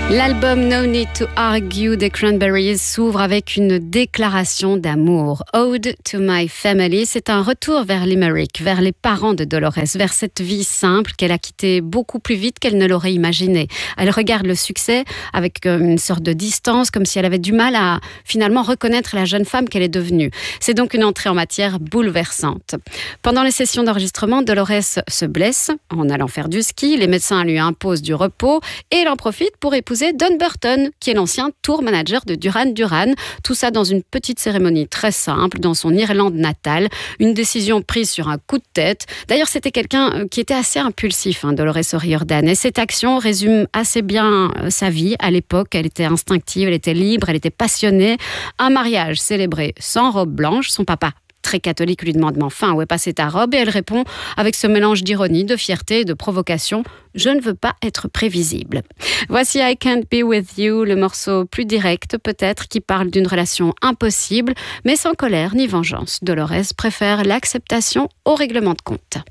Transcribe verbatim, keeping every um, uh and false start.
L'album No Need to Argue des Cranberries s'ouvre avec une déclaration d'amour. Ode to My Family, c'est un retour vers Limerick, vers les parents de Dolores, vers cette vie simple qu'elle a quittée beaucoup plus vite qu'elle ne l'aurait imaginé. Elle regarde le succès avec une sorte de distance, comme si elle avait du mal à finalement reconnaître la jeune femme qu'elle est devenue. C'est donc une entrée en matière bouleversante. Pendant les sessions d'enregistrement, Dolores se blesse en allant faire du ski. Les médecins lui imposent du repos et elle en profite pour épouser Don Burton, qui est l'ancien tour manager de Duran Duran. Tout ça dans une petite cérémonie très simple, dans son Irlande natale. Une décision prise sur un coup de tête. D'ailleurs, c'était quelqu'un qui était assez impulsif, hein, Dolores O'Riordan. Et cette action résume assez bien sa vie à l'époque. Elle était instinctive, elle était libre, elle était passionnée. Un mariage célébré sans robe blanche. Son papa, très catholique, lui demande « Mais enfin, où est passée ta robe ?» Et elle répond avec ce mélange d'ironie, de fierté et de provocation « Je ne veux pas être prévisible ». Voici I Can't Be With You, le morceau plus direct peut-être, qui parle d'une relation impossible, mais sans colère ni vengeance. Dolores préfère l'acceptation au règlement de compte.